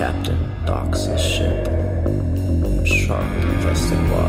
captain docks his ship, sharply dressed in white.